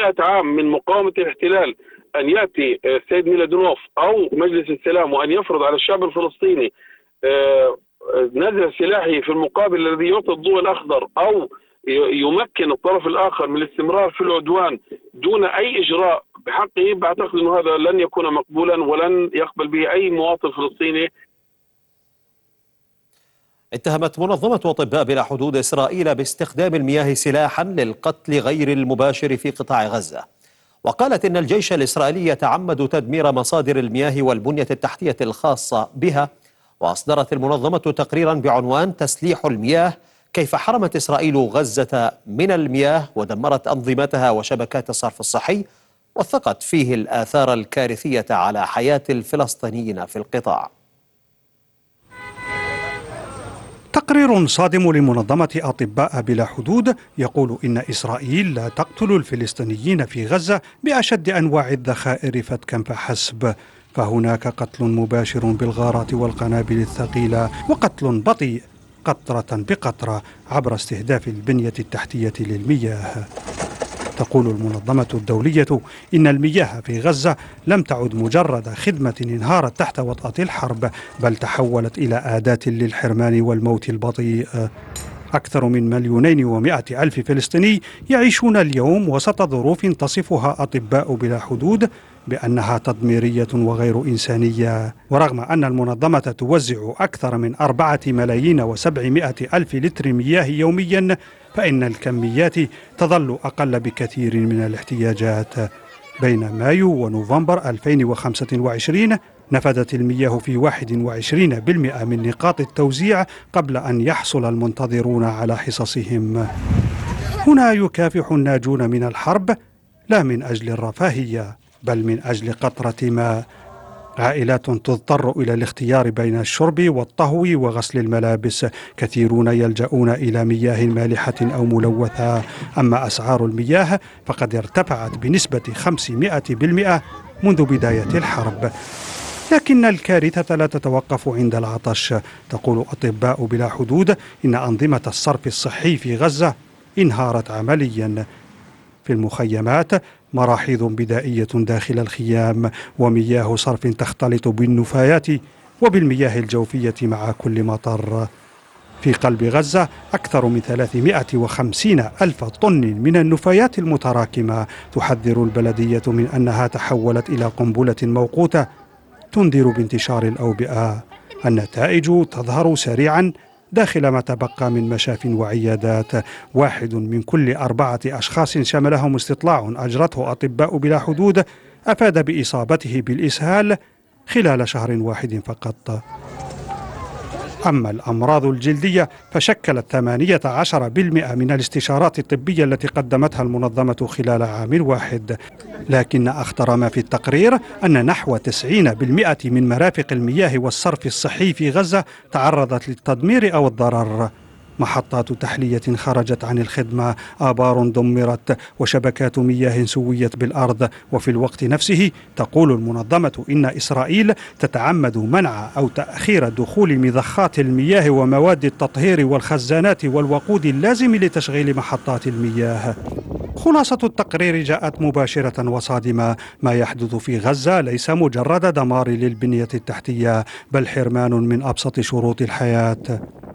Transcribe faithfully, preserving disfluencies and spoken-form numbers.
مئة عام من مقاومة الاحتلال أن يأتي السيد ميلادونوف أو مجلس السلام وأن يفرض على الشعب الفلسطيني نزع سلاحه في المقابل الذي يعطي الضوء الأخضر، أو يمكن الطرف الآخر من الاستمرار في العدوان دون أي إجراء بحقه، بعتقد أنه هذا لن يكون مقبولا ولن يقبل به أي مواطن فلسطيني. اتهمت منظمة أطباء بلا حدود إسرائيل باستخدام المياه سلاحا للقتل غير المباشر في قطاع غزة، وقالت إن الجيش الإسرائيلي يتعمد تدمير مصادر المياه والبنية التحتية الخاصة بها. وأصدرت المنظمة تقريرا بعنوان تسليح المياه، كيف حرمت إسرائيل غزة من المياه ودمرت أنظمتها وشبكات الصرف الصحي، وثقت فيه الآثار الكارثية على حياة الفلسطينيين في القطاع. تقرير صادم لمنظمة أطباء بلا حدود يقول إن إسرائيل لا تقتل الفلسطينيين في غزة بأشد أنواع الذخائر فتكا فحسب، فهناك قتل مباشر بالغارات والقنابل الثقيلة، وقتل بطيء قطرة بقطرة عبر استهداف البنية التحتية للمياه. تقول المنظمة الدولية إن المياه في غزة لم تعد مجرد خدمة انهارت تحت وطأة الحرب، بل تحولت إلى أداة للحرمان والموت البطيء. أكثر من مليونين ومائة ألف فلسطيني يعيشون اليوم وسط ظروف تصفها أطباء بلا حدود بأنها تدميرية وغير إنسانية. ورغم أن المنظمة توزع أكثر من أربعة ملايين وسبعمائة ألف لتر مياه يوميا، فإن الكميات تظل أقل بكثير من الاحتياجات. بين مايو ونوفمبر ألفين وخمسة وعشرين نفدت المياه في واحد وعشرين بالمئة من نقاط التوزيع قبل أن يحصل المنتظرون على حصصهم. هنا يكافح الناجون من الحرب لا من أجل الرفاهية بل من أجل قطرة ماء. عائلات تضطر إلى الاختيار بين الشرب والطهو وغسل الملابس، كثيرون يلجؤون إلى مياه مالحة أو ملوثة. أما أسعار المياه فقد ارتفعت بنسبة خمسمائة بالمئة منذ بداية الحرب. لكن الكارثة لا تتوقف عند العطش. تقول أطباء بلا حدود إن أنظمة الصرف الصحي في غزة انهارت عمليا. في المخيمات مراحيض بدائية داخل الخيام، ومياه صرف تختلط بالنفايات وبالمياه الجوفية مع كل مطر. في قلب غزة أكثر من ثلاثمائة وخمسين ألف طن من النفايات المتراكمة. تحذر البلدية من أنها تحولت إلى قنبلة موقوتة تنذر بانتشار الأوبئة. النتائج تظهر سريعا داخل ما تبقى من مشاف وعيادات. واحد من كل أربعة أشخاص شملهم استطلاع أجرته أطباء بلا حدود أفاد بإصابته بالإسهال خلال شهر واحد فقط. أما الأمراض الجلدية فشكلت ثمانية عشر بالمئة من الاستشارات الطبية التي قدمتها المنظمة خلال عام واحد. لكن أخطر ما في التقرير أن نحو تسعين بالمئة من مرافق المياه والصرف الصحي في غزة تعرضت للتدمير أو الضرر. محطات تحلية خرجت عن الخدمة، آبار دمرت، وشبكات مياه سويت بالأرض. وفي الوقت نفسه تقول المنظمة إن إسرائيل تتعمد منع أو تأخير دخول مضخات المياه ومواد التطهير والخزانات والوقود اللازم لتشغيل محطات المياه. خلاصة التقرير جاءت مباشرة وصادمة. ما يحدث في غزة ليس مجرد دمار للبنية التحتية، بل حرمان من أبسط شروط الحياة.